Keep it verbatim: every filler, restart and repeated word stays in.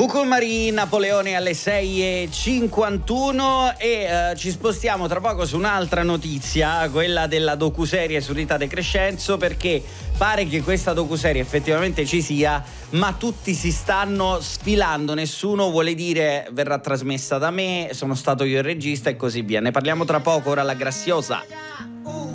Cucul Marie, Napoleone alle sei e cinquantuno e uh, ci spostiamo tra poco su un'altra notizia, quella della docuserie su Rita De Crescenzo, perché pare che questa docuserie effettivamente ci sia, ma tutti si stanno sfilando, nessuno vuole dire verrà trasmessa da me, sono stato io il regista e così via. Ne parliamo tra poco, ora la Graziosa.